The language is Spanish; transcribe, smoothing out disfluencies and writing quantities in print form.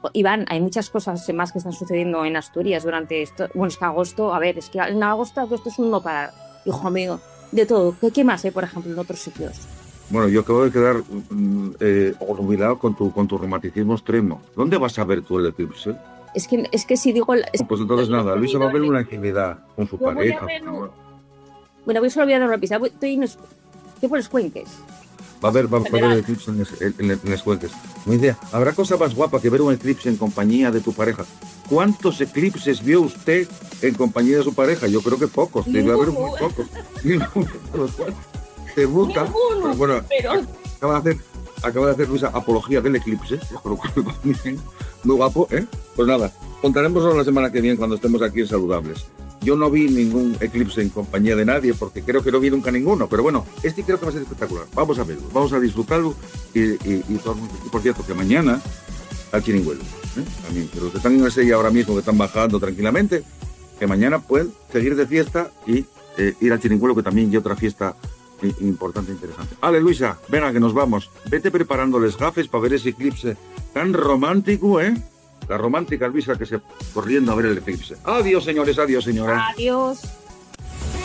Iván, hay muchas cosas más que están sucediendo en Asturias durante esto. Bueno, es que agosto, a ver, es que en agosto esto es un no parar, hijo mío, de todo. ¿Qué más hay, por ejemplo, en otros sitios? Bueno, yo acabo de quedar olvidado con tu romanticismo extremo. ¿Dónde vas a ver tú el eclipse? Es que si digo... Pues entonces nada, Luisa va a ver una intimidad con su Yo voy a pareja. ver... Bueno, voy solo voy a dar una pista. Estoy por los Cuenques. Va a ver el eclipse en las Cuenques. Me dice, ¿habrá cosa más guapa que ver un eclipse en compañía de tu pareja? ¿Cuántos eclipses vio usted en compañía de su pareja? Yo creo que pocos, debe haber muy pocos. Ninguno de los cuales te busca. Pero bueno, acaba de hacer Luisa apología del eclipse, por lo cual va muy bien, muy guapo, ¿eh? Pues nada, contaremos la semana que viene cuando estemos aquí en Saludables. Yo no vi ningún eclipse en compañía de nadie porque creo que no vi nunca ninguno, pero bueno, este creo que va a ser espectacular. Vamos a verlo, vamos a disfrutarlo y por cierto, que mañana al Chiringuelo, también, que los que están en el Sella ahora mismo, que están bajando tranquilamente, que mañana pueden seguir de fiesta y ir al Chiringuelo, que también hay otra fiesta importante e interesante. Ale, Luisa, venga, que nos vamos. Vete preparándoles gafes para ver ese eclipse tan romántico, ¿eh? La romántica Luisa que se corriendo a ver el eclipse. Adiós, señores, adiós, señora. Adiós.